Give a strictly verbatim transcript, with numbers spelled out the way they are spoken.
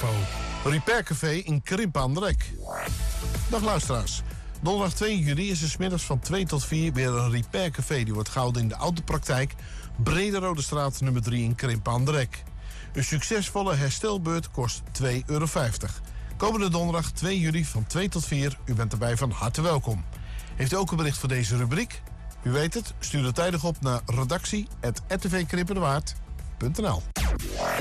info. Repair Café in Krimpen aan de Rek. Dag luisteraars. Donderdag twee juli is er 's middags van twee tot vier weer een Repair Café. Die wordt gehouden in de Autopraktijk, Brederode straat nummer drie in Krimpen aan de Rek. Een succesvolle herstelbeurt kost twee euro vijftig. Komende donderdag twee juli van twee tot vier. U bent erbij van harte welkom. Heeft u ook een bericht voor deze rubriek? U weet het, stuur het tijdig op naar redactie apenstaartje r t v krimpendewaard punt n l.